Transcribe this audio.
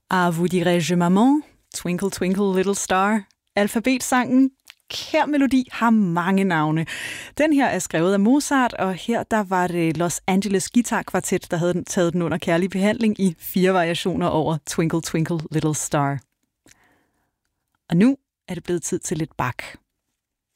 À vous dirai-je maman, Twinkle Twinkle Little Star. Alfabetsangen. Kær melodi har mange navne. Den her er skrevet af Mozart, og her der var det Los Angeles Guitar Quartet, der havde taget den under kærlig behandling i 4 variationer over Twinkle Twinkle Little Star. Og nu er det blevet tid til lidt bak.